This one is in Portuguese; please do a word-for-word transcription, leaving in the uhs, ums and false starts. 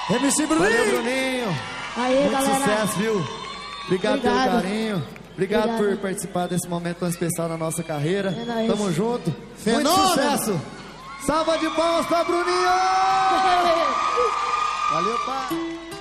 M C Bruninho. Valeu, Bruninho. Aí, muito galera. sucesso, viu? Obrigado, Obrigado. pelo carinho. Obrigado, Obrigado. por participar desse momento tão especial na nossa carreira. É nóis. Tamo junto. Fenômeno. Muito sucesso. Salva de palmas pra Bruninho. Valeu, pai.